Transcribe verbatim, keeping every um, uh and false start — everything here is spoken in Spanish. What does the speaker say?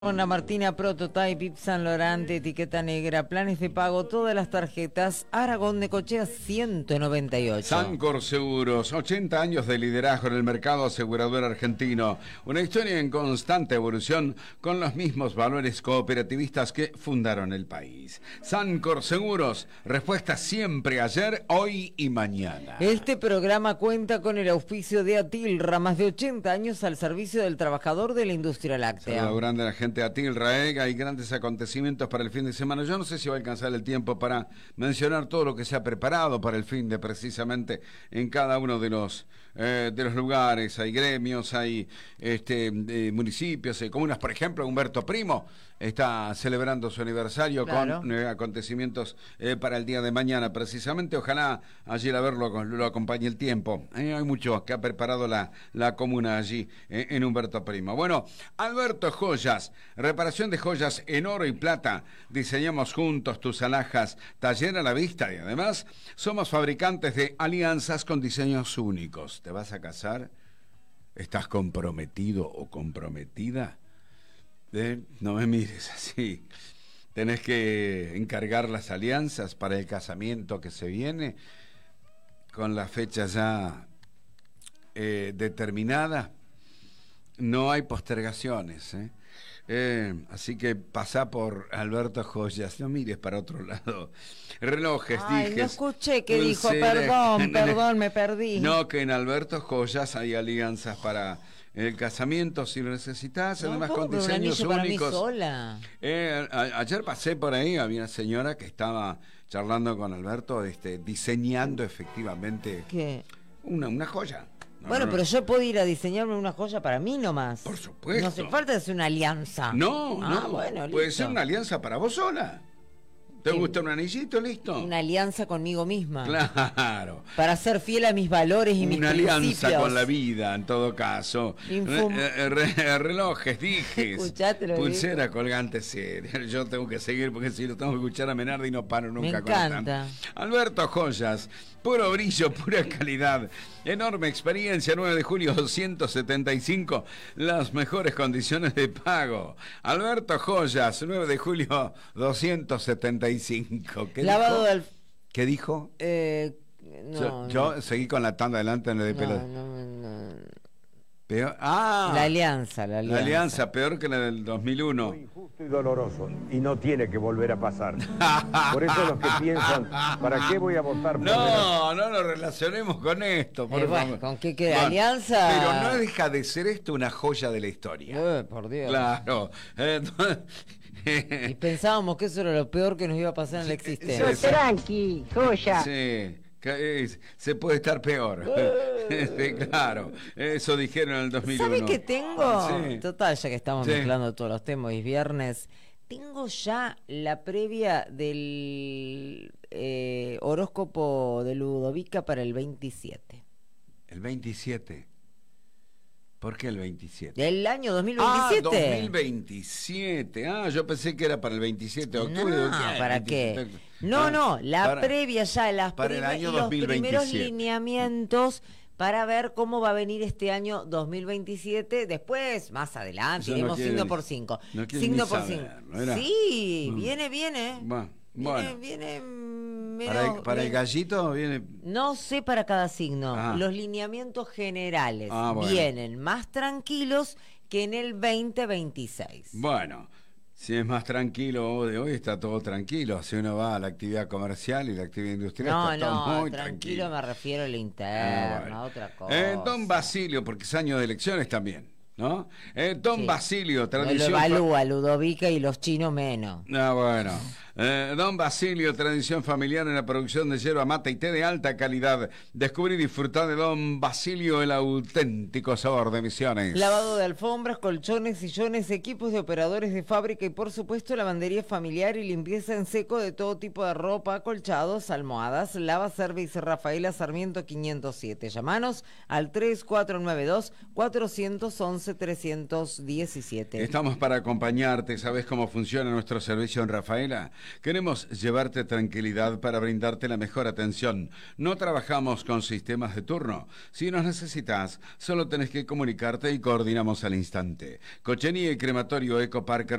Una Martina Prototype, Yves Saint Laurent, etiqueta negra, planes de pago, todas las tarjetas, Aragón de Cochea ciento noventa y ocho. Sancor Seguros, ochenta años de liderazgo en el mercado asegurador argentino. Una historia en constante evolución con los mismos valores cooperativistas que fundaron el país. Sancor Seguros, respuesta siempre ayer, hoy y mañana. Este programa cuenta con el auspicio de Atilra, más de ochenta años al servicio del trabajador de la industria láctea. Saludo grande a la gente de Atilra, ¿eh? Hay grandes acontecimientos para el fin de semana. Yo no sé si va a alcanzar el tiempo para mencionar todo lo que se ha preparado para el fin de precisamente en cada uno de los eh, de los lugares. Hay gremios, hay este eh, municipios, hay comunas. Por ejemplo, Humberto Primo está celebrando su aniversario, claro, con eh, acontecimientos eh, para el día de mañana precisamente. Ojalá allí a verlo lo acompañe el tiempo. Eh, hay mucho que ha preparado la, la comuna allí eh, en Humberto Primo. Bueno, Alberto Joyas, reparación de joyas en oro y plata. Diseñamos juntos tus alhajas, taller a la vista, y además somos fabricantes de alianzas con diseños únicos. ¿Te vas a casar? ¿Estás comprometido o comprometida? ¿Eh? No me mires así. Tenés que encargar las alianzas para el casamiento que se viene, con la fecha ya eh, determinada. No hay postergaciones, ¿eh? Eh, así que pasá por Alberto Joyas, no mires para otro lado. Relojes, Ay, dijes, no escuché que dijo, pulseras. perdón, perdón, me perdí. No, que en Alberto Joyas hay alianzas para el casamiento si lo necesitas, No, además ¿puedo con comprar un diseños anillo para mí únicos. sola? Eh, a- ayer pasé por ahí, había una señora que estaba charlando con Alberto, este, diseñando efectivamente ¿Qué? una, una joya. No, Bueno, no, pero yo puedo ir a diseñarme una joya para mí nomás. Por supuesto. No hace falta hacer una alianza. No, Ah, no, bueno, puede listo. ser una alianza para vos sola. ¿Te Sí. gusta un anillito? Listo. Una alianza conmigo misma. Claro. Para ser fiel a mis valores y mis Una alianza principios. con la vida, en todo caso. Infum- Re- eh, re- relojes, dijes. Escuchate lo que Pulsera, colgante, sí. Yo tengo que seguir porque si lo tengo que escuchar a Menardi y no paro nunca. Me con esta. encanta. Alberto Joyas, puro brillo, pura calidad. Enorme experiencia, nueve de julio doscientos setenta y cinco. Las mejores condiciones de pago. Alberto Joyas, nueve de julio doscientos setenta y cinco. ¿Qué Lavado dijo? del... ¿Qué dijo? Eh, no, yo yo no. seguí con la tanda adelante en el de No, pelo. no, no. Peor. Ah, La alianza, la la alianza. alianza, peor que la del dos mil uno. Muy injusto y doloroso, y no tiene que volver a pasar. Por eso los que piensan, ¿para qué voy a votar por No, no lo relacionemos con esto, por Eh, bueno, favor. ¿con qué queda? Bueno, Alianza. Pero no deja de ser esto una joya de la historia. Eh, por Dios. Claro. Eh, Y pensábamos que eso era lo peor que nos iba a pasar en la existencia. Sí. Tranqui, joya. Sí, que es- se puede estar peor. Sí, claro, eso dijeron en el dos mil uno. ¿Sabe qué tengo? Sí. Total, ya que estamos Sí. mezclando todos los temas y es viernes, tengo ya la previa del eh, horóscopo de Ludovica para el veintisiete. El veintisiete. ¿Por qué el veintisiete? Del año dos mil Ah, veintisiete. dos mil veintisiete. Ah, yo pensé que era para el veintisiete de octubre. No, ¿Qué? ¿para qué? veintisiete. No, Ah, no, la para- previa ya, las para el prime- año los dos mil veintisiete. primeros lineamientos para ver cómo va a venir este año dos mil veintisiete. Después, más adelante, Eso no iremos quiere signo ni- por cinco. no quiere signo ni por saber, cinco. ¿no era? Sí, Mm. viene, viene. Va, Viene, bueno, viene menos- para el, para el viene- gallito viene... No sé para cada signo. Ah. Los lineamientos generales Ah, bueno. vienen más tranquilos que en el veinte veintiséis. Bueno, si es más tranquilo de hoy, está todo tranquilo. Si uno va a la actividad comercial y la actividad industrial, No, está todo no, muy tranquilo tranquilo. me refiero a la Ah, interna, bueno. a otra cosa. Eh, don Basilio, porque es año de elecciones también, ¿no? Eh, don Sí. Basilio, No lo tradición... evalúa Ludovica y los chinos menos. Ah, bueno. Eh, don Basilio, tradición familiar en la producción de yerba mate y té de alta calidad. Descubrí y disfrutar de don Basilio, el auténtico sabor de Misiones. Lavado de alfombras, colchones, sillones, equipos de operadores de fábrica y por supuesto lavandería familiar y limpieza en seco de todo tipo de ropa, acolchados, almohadas. Lava Service Rafaela Sarmiento quinientos siete. Llamanos al tres cuatro nueve dos, cuatro once, tres uno siete. Estamos para acompañarte. ¿Sabes cómo funciona nuestro servicio en Rafaela? Queremos llevarte tranquilidad para brindarte la mejor atención. No trabajamos con sistemas de turno. Si nos necesitas, solo tenés que comunicarte y coordinamos al instante. Cochería y Crematorio Ecopark